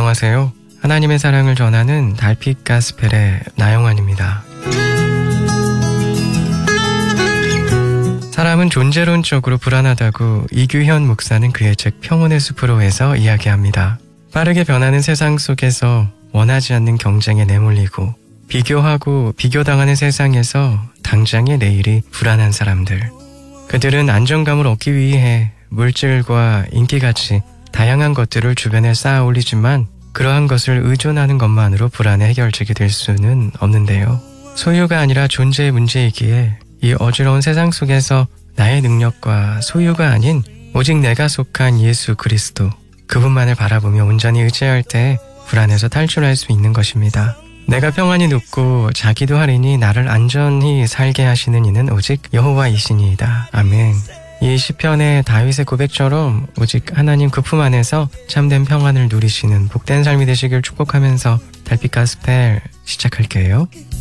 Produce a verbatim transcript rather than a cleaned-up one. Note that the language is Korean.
안녕하세요. 하나님의 사랑을 전하는 달빛 가스펠의 나영환입니다. 사람은 존재론적으로 불안하다고 이규현 목사는 그의 책 평온의 숲으로에서 이야기합니다. 빠르게 변하는 세상 속에서 원하지 않는 경쟁에 내몰리고 비교하고 비교당하는 세상에서 당장의 내일이 불안한 사람들. 그들은 안정감을 얻기 위해 물질과 인기같이 다양한 것들을 주변에 쌓아 올리지만 그러한 것을 의존하는 것만으로 불안의 해결책이 될 수는 없는데요. 소유가 아니라 존재의 문제이기에 이 어지러운 세상 속에서 나의 능력과 소유가 아닌 오직 내가 속한 예수 그리스도, 그분만을 바라보며 온전히 의지할 때 불안에서 탈출할 수 있는 것입니다. 내가 평안히 눕고 자기도 하리니 나를 안전히 살게 하시는 이는 오직 여호와이시니이다. 아멘. 이 시편의 다윗의 고백처럼 오직 하나님 그 품 안에서 참된 평안을 누리시는 복된 삶이 되시길 축복하면서 달빛 가스펠 시작할게요.